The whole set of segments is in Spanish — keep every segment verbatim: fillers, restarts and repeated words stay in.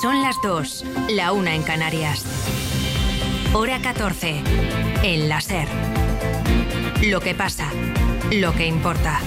Son las dos, la una en Canarias. Hora catorce, en la SER. Lo que pasa, lo que importa.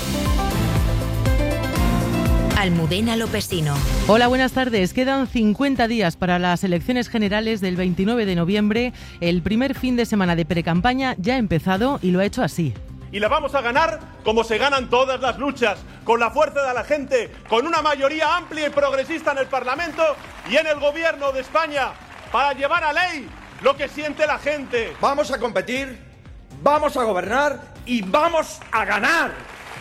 Almudena Lopesino. Hola, buenas tardes. Quedan cincuenta días para las elecciones generales del veintinueve de noviembre. El primer fin de semana de precampaña ya ha empezado y lo ha hecho así. Y la vamos a ganar como se ganan todas las luchas, con la fuerza de la gente, con una mayoría amplia y progresista en el Parlamento y en el Gobierno de España, para llevar a ley lo que siente la gente. Vamos a competir, vamos a gobernar y vamos a ganar.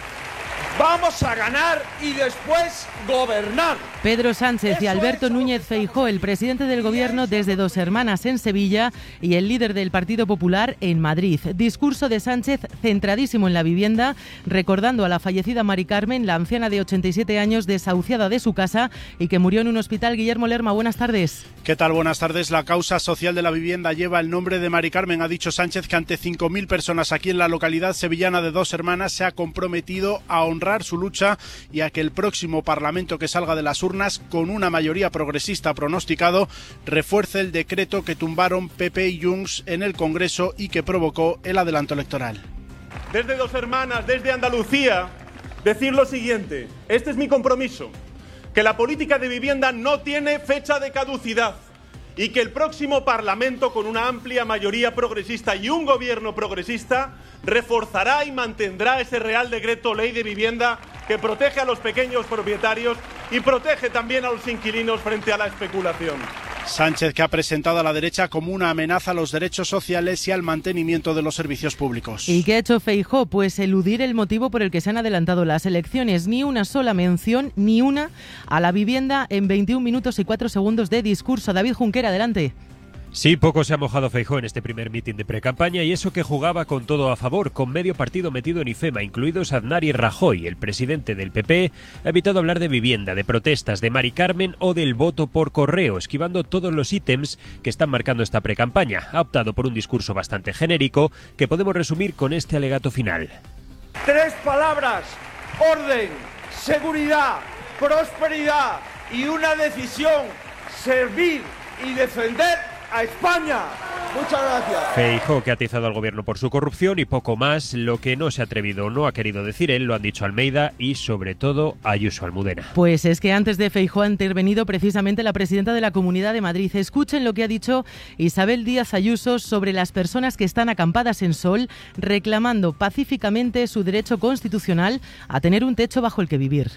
Vamos a ganar y después gobernar. Pedro Sánchez y Alberto Núñez Feijóo, el presidente del Gobierno desde Dos Hermanas en Sevilla y el líder del Partido Popular en Madrid. Discurso de Sánchez centradísimo en la vivienda, recordando a la fallecida Mari Carmen, la anciana de ochenta y siete años desahuciada de su casa y que murió en un hospital. Guillermo Lerma, buenas tardes. ¿Qué tal? Buenas tardes. La causa social de la vivienda lleva el nombre de Mari Carmen. Ha dicho Sánchez que ante cinco mil personas aquí en la localidad sevillana de Dos Hermanas se ha comprometido a honrar su lucha y a que el próximo Parlamento que salga de las urnas con una mayoría progresista pronosticado refuerce el decreto que tumbaron P P y Junts en el Congreso y que provocó el adelanto electoral. Desde Dos Hermanas, desde Andalucía, decir lo siguiente: este es mi compromiso, que la política de vivienda no tiene fecha de caducidad y que el próximo Parlamento, con una amplia mayoría progresista y un gobierno progresista, reforzará y mantendrá ese Real Decreto Ley de Vivienda que protege a los pequeños propietarios y protege también a los inquilinos frente a la especulación. Sánchez, que ha presentado a la derecha como una amenaza a los derechos sociales y al mantenimiento de los servicios públicos. ¿Y qué ha hecho Feijóo? Pues eludir el motivo por el que se han adelantado las elecciones. Ni una sola mención, ni una, a la vivienda en veintiún minutos y cuatro segundos de discurso. David Junquera, adelante. Sí, poco se ha mojado Feijóo en este primer mitin de precampaña y eso que jugaba con todo a favor, con medio partido metido en IFEMA, incluidos Aznar y Rajoy. El presidente del P P ha evitado hablar de vivienda, de protestas, de Mari Carmen o del voto por correo, esquivando todos los ítems que están marcando esta precampaña. Ha optado por un discurso bastante genérico que podemos resumir con este alegato final. Tres palabras: orden, seguridad, prosperidad y una decisión: servir y defender a España. Muchas gracias. Feijóo, que ha atizado al gobierno por su corrupción y poco más. Lo que no se ha atrevido o no ha querido decir él, lo han dicho Almeida y sobre todo Ayuso, Almudena. Pues es que antes de Feijóo ha intervenido precisamente la presidenta de la Comunidad de Madrid. Escuchen lo que ha dicho Isabel Díaz Ayuso sobre las personas que están acampadas en Sol reclamando pacíficamente su derecho constitucional a tener un techo bajo el que vivir.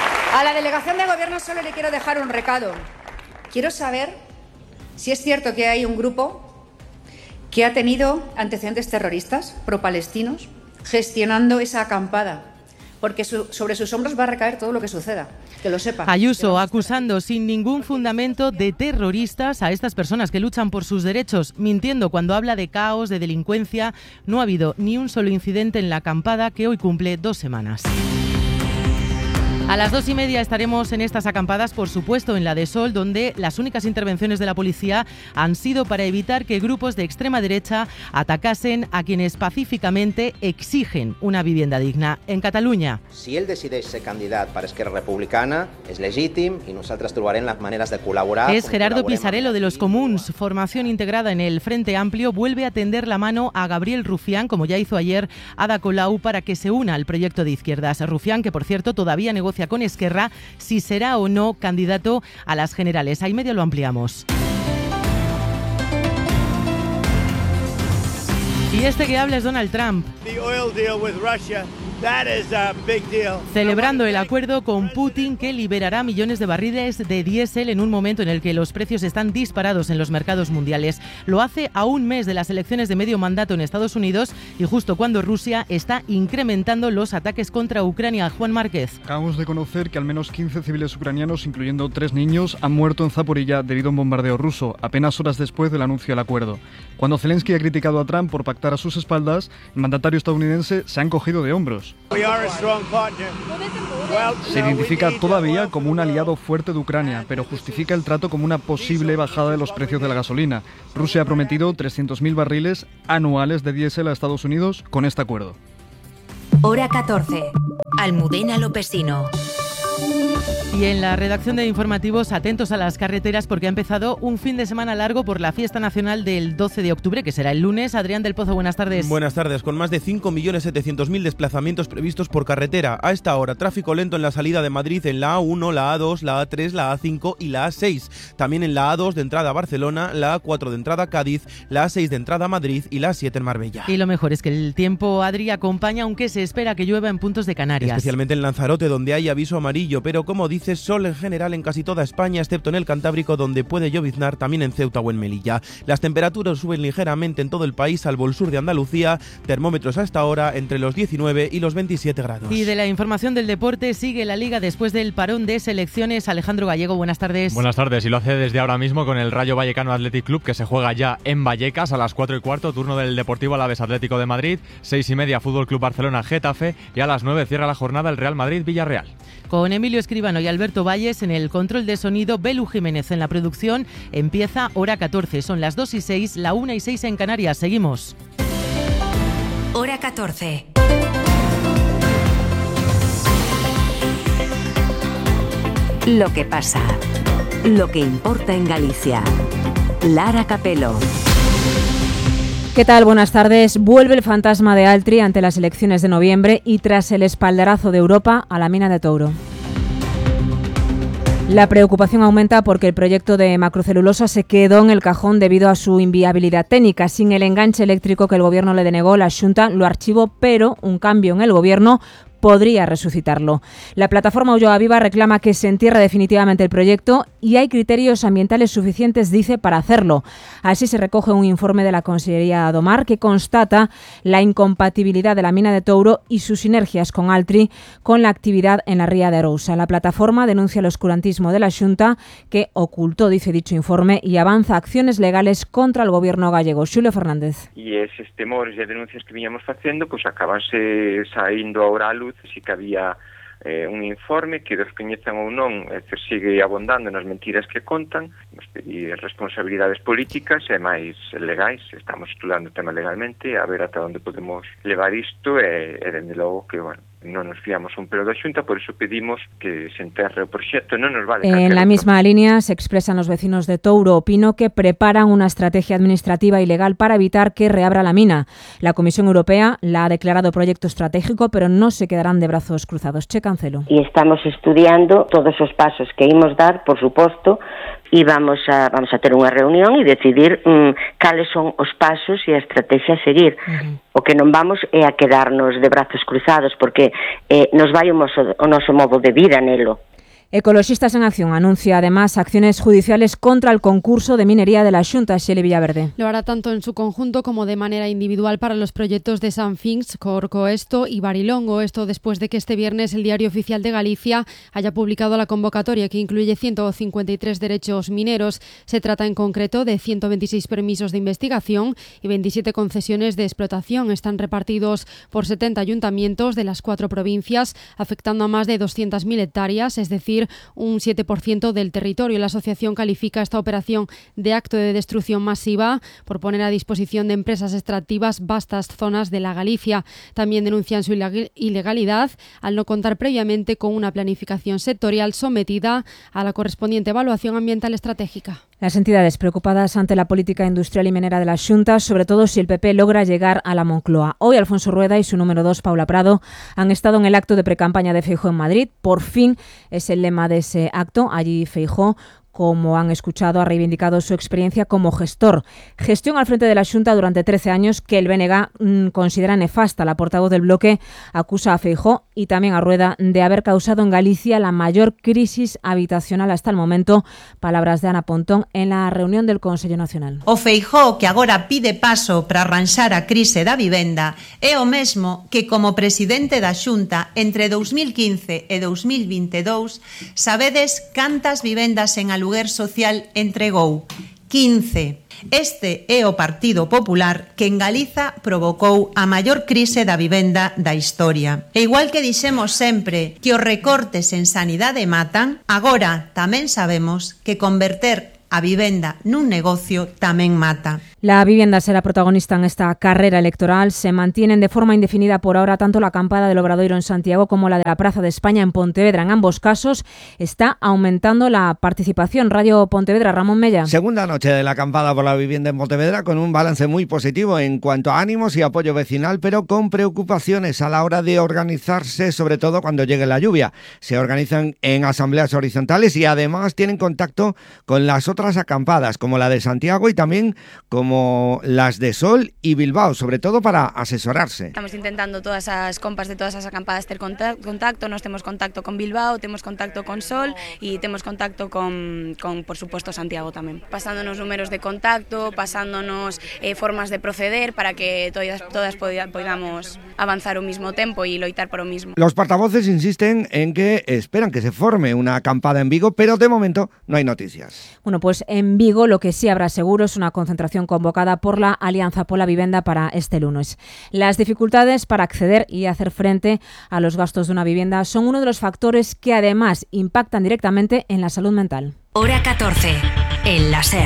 A la delegación de gobierno solo le quiero dejar un recado. Quiero saber si es cierto que hay un grupo que ha tenido antecedentes terroristas pro-palestinos gestionando esa acampada, porque su, sobre sus hombros va a recaer todo lo que suceda, que lo sepa. Ayuso acusando sin ningún fundamento de terroristas a estas personas que luchan por sus derechos, mintiendo cuando habla de caos, de delincuencia. No ha habido ni un solo incidente en la acampada que hoy cumple dos semanas. A las dos y media estaremos en estas acampadas, por supuesto en la de Sol, donde las únicas intervenciones de la policía han sido para evitar que grupos de extrema derecha atacasen a quienes pacíficamente exigen una vivienda digna. En Catalunya. Si ell decideix ser candidat per Esquerra Republicana, és legítim i nosaltres trobarem las maneras de colaborar. Es Gerardo Pisarello de los Comuns. Formación integrada en el Frente Amplio vuelve a tender la mano a Gabriel Rufián, como ya hizo ayer Ada Colau, para que se una al proyecto de izquierdas. Rufián, que por cierto todavía negocia con Esquerra si será o no candidato a las generales. Ahí medio lo ampliamos. Y este que habla es Donald Trump. The oil deal with Russia. That is a big deal. Celebrando el acuerdo con Putin que liberará millones de barriles de diésel en un momento en el que los precios están disparados en los mercados mundiales. Lo hace a un mes de las elecciones de medio mandato en Estados Unidos y justo cuando Rusia está incrementando los ataques contra Ucrania. Juan Márquez. Acabamos de conocer que al menos quince civiles ucranianos, incluyendo tres niños, han muerto en Zaporilla debido a un bombardeo ruso, apenas horas después del anuncio del acuerdo. Cuando Zelensky ha criticado a Trump por pactar a sus espaldas, el mandatario estadounidense se ha encogido de hombros. Se identifica todavía como un aliado fuerte de Ucrania, pero justifica el trato como una posible bajada de los precios de la gasolina. Rusia ha prometido trescientos mil barriles anuales de diésel a Estados Unidos con este acuerdo. Hora catorce. Almudena Lopesino. Y en la redacción de informativos, atentos a las carreteras porque ha empezado un fin de semana largo por la fiesta nacional del doce de octubre, que será el lunes. Adrián del Pozo, buenas tardes. Buenas tardes. Con más de cinco millones setecientos mil desplazamientos previstos por carretera. A esta hora, tráfico lento en la salida de Madrid en la A uno, la A dos, la A tres, la A cinco y la A seis. También en la A dos de entrada a Barcelona, la A cuatro de entrada a Cádiz, la A seis de entrada a Madrid y la A siete en Marbella. Y lo mejor es que el tiempo, Adri, acompaña, aunque se espera que llueva en puntos de Canarias. Especialmente en Lanzarote, donde hay aviso amarillo, pero como dices, sol en general en casi toda España, excepto en el Cantábrico, donde puede lloviznar, también en Ceuta o en Melilla. Las temperaturas suben ligeramente en todo el país, salvo el sur de Andalucía, termómetros a esta hora entre los diecinueve y los veintisiete grados. Y de la información del deporte, sigue la Liga después del parón de selecciones. Alejandro Gallego, buenas tardes. Buenas tardes, y lo hace desde ahora mismo con el Rayo Vallecano Athletic Club, que se juega ya en Vallecas a las cuatro y cuarto, turno del Deportivo Alavés Atlético de Madrid, seis y media Fútbol Club Barcelona Getafe, y a las nueve cierra la jornada el Real Madrid Villarreal. Con Emilio Escribano y Alberto Valles en el control de sonido, Belu Jiménez en la producción. Empieza hora catorce, son las dos y seis, la una y seis en Canarias. Seguimos. Hora catorce. Lo que pasa, lo que importa en Galicia. Lara Capelo. ¿Qué tal? Buenas tardes. Vuelve el fantasma de Altri ante las elecciones de noviembre y tras el espaldarazo de Europa a la mina de Touro. La preocupación aumenta porque el proyecto de macrocelulosa se quedó en el cajón debido a su inviabilidad técnica. Sin el enganche eléctrico que el Gobierno le denegó, la Xunta lo archivó, pero un cambio en el Gobierno podría resucitarlo. La plataforma Ulloa Viva reclama que se entierre definitivamente el proyecto y hay criterios ambientales suficientes, dice, para hacerlo. Así se recoge un informe de la Consellería do Mar que constata la incompatibilidad de la mina de Touro y sus sinergias con Altri con la actividad en la ría de Arousa. La plataforma denuncia el oscurantismo de la Xunta, que ocultó, dice dicho informe, y avanza acciones legales contra el Gobierno gallego. Xulio Fernández. E eses temores e denuncias que viñamos facendo, pois acabanse saindo ahora a luz. Si que había eh, un informe que descoñezan ou non, é dicir, sigue abondando nas mentiras que contan. Nos pedir responsabilidades políticas e máis legais. Estamos estudando o tema legalmente a ver ata onde podemos levar isto e, e dende logo que, bueno, non nos fiamos un pelo da Xunta, por iso pedimos que se enterre o proxecto, non nos vale. En la misma línea se expresan los vecinos de Touro o Pino que preparan una estrategia administrativa y legal para evitar que reabra la mina. La Comisión Europea la ha declarado proyecto estratégico, pero no se quedarán de brazos cruzados. Che Cancelo. E estamos estudiando todos os pasos que imos dar, por suposto, e vamos a vamos a ter unha reunión e decidir um, cales son os pasos e a estrategia a seguir. Uh-huh. O que non vamos é a quedarnos de brazos cruzados, porque eh, nos vai o noso, o noso modo de vida nelo. Ecologistas en Acción anuncia además acciones judiciales contra el concurso de minería de la Xunta. Xeli Villaverde. Lo hará tanto en su conjunto como de manera individual para los proyectos de Sanfinx, Corcoesto y Barilongo. Esto después de que este viernes el Diario Oficial de Galicia haya publicado la convocatoria que incluye ciento cincuenta y tres derechos mineros. Se trata en concreto de ciento veintiséis permisos de investigación y veintisiete concesiones de explotación. Están repartidos por setenta ayuntamientos de las cuatro provincias, afectando a más de doscientas mil hectáreas, es decir, un siete por ciento del territorio. La asociación califica esta operación de acto de destrucción masiva por poner a disposición de empresas extractivas vastas zonas de la Galicia. También denuncian su ilegalidad al no contar previamente con una planificación sectorial sometida a la correspondiente evaluación ambiental estratégica. Las entidades preocupadas ante la política industrial y minera de la Xunta, sobre todo si el P P logra llegar a la Moncloa. Hoy Alfonso Rueda y su número dos, Paula Prado, han estado en el acto de precampaña de Feijóo en Madrid. Por fin es el lema de ese acto. Allí Feijóo, como han escuchado, ha reivindicado su experiencia como gestor. Gestión al frente de la Xunta durante trece años que el B N G mmm, considera nefasta. La portavoz del bloque acusa a Feijóo y también a Rueda de haber causado en Galicia la mayor crisis habitacional hasta el momento. Palabras de Ana Pontón en la reunión del Consello Nacional. O Feijóo que agora pide paso para arranxar a crise da vivenda é o mesmo que como presidente da Xunta entre dous mil quince e dous mil vinte e dous sabedes cantas vivendas en aluguer social entregou? quince. Este é o Partido Popular que en Galiza provocou a maior crise da vivenda da historia. E igual que dixemos sempre que os recortes en sanidade matan, agora tamén sabemos que converter A vivenda nun negocio tamén mata. La vivienda será protagonista en esta carrera electoral. Se mantienen de forma indefinida por ahora tanto la acampada del Obradoiro en Santiago como la de la Praza de España en Pontevedra. En ambos casos está aumentando la participación. Radio Pontevedra, Ramón Mella. Segunda noche de la acampada por la vivienda en Pontevedra con un balance muy positivo en cuanto a ánimos y apoyo vecinal, pero con preocupaciones a la hora de organizarse, sobre todo cuando llegue la lluvia. Se organizan en asambleas horizontales y además tienen contacto con las otras acampadas, como la de Santiago y también como las de Sol y Bilbao, sobre todo para asesorarse. Estamos intentando todas as compas de todas as acampadas ter contacto, nos temos contacto con Bilbao, temos contacto con Sol e temos contacto con, con por supuesto, Santiago tamén. Pasándonos números de contacto, pasándonos eh, formas de proceder para que todas, todas podamos avanzar ao mismo tempo e loitar por o mismo. Los portavoces insisten en que esperan que se forme una acampada en Vigo, pero de momento no hay noticias. Bueno, pues en Vigo lo que sí habrá seguro es una concentración convocada por la Alianza por la Vivienda para este lunes. Las dificultades para acceder y hacer frente a los gastos de una vivienda son uno de los factores que además impactan directamente en la salud mental. Hora catorce, en la SER.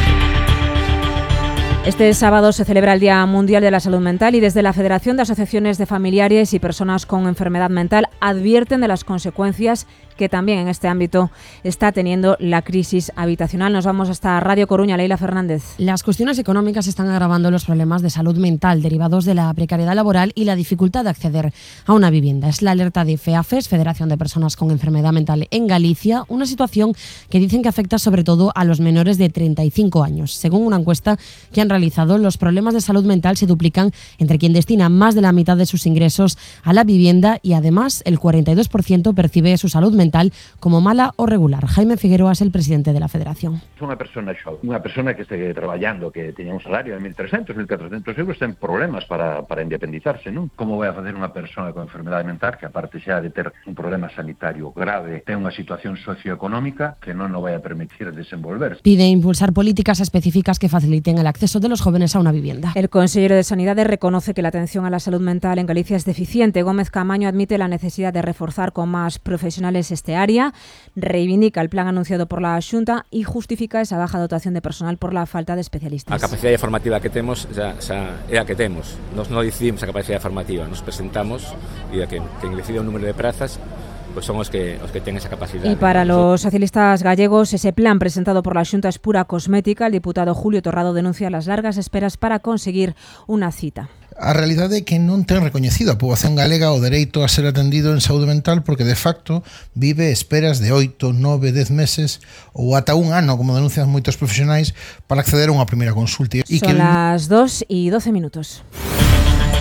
Este sábado se celebra el Día Mundial de la Salud Mental y desde la Federación de Asociaciones de Familiares y Personas con Enfermedad Mental advierten de las consecuencias que también en este ámbito está teniendo la crisis habitacional. Nos vamos hasta Radio Coruña, Leila Fernández. Las cuestiones económicas están agravando los problemas de salud mental derivados de la precariedad laboral y la dificultad de acceder a una vivienda. Es la alerta de FEAFES, Federación de Personas con Enfermedad Mental en Galicia, una situación que dicen que afecta sobre todo a los menores de treinta y cinco años. Según una encuesta que han realizado, los problemas de salud mental se duplican entre quien destina más de la mitad de sus ingresos a la vivienda y además el cuarenta y dos por ciento percibe su salud mental como mala o regular. Jaime Figueroa es el presidente de la Federación. Unha persona xove, unha persona que este traballando, que teña un salario de mil trescentos, mil catro-centos euros, ten problemas para, para independizarse, non? Como vai a facer unha persona con enfermedade mental que, aparte xa de ter un problema sanitario grave, ten unha situación socioeconómica que non nos vai a permitir desenvolverse? Pide impulsar políticas específicas que faciliten el acceso de los jóvenes a una vivienda. El consejero de Sanidade reconoce que la atención a la salud mental en Galicia es deficiente. Gómez Camaño admite la necesidad de reforzar con más profesionales este área, reivindica el plan anunciado por la Xunta y justifica esa baja dotación de personal por la falta de especialistas. A capacidade formativa que temos xa, xa é a que temos. Nos non decidimos a capacidade formativa, nos presentamos e a que quen decide o número de prazas pues son os que, os que ten esa capacidade. Y para los socialistas gallegos, ese plan presentado por la Xunta es pura cosmética. El diputado Julio Torrado denuncia las largas esperas para conseguir una cita. A realidade é que non ten recoñecido a poboación galega o dereito a ser atendido en saúde mental porque de facto vive esperas de oito, nove, dez meses ou ata un ano, como denuncian moitos profesionais, para acceder a unha primeira consulta. Son las dos y doce minutos.